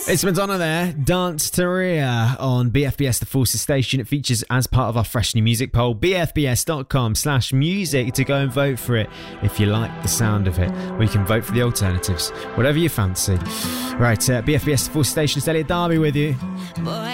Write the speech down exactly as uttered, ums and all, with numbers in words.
It's Madonna there, Dance to Ria on B F B S The Forces Station. It features as part of our fresh new music poll, b f b s dot com slash music to go and vote for it if you like the sound of it. Or you can vote for the alternatives, whatever you fancy. Right, uh, B F B S The Forces Station, it's Elliot Darby with you. Boy,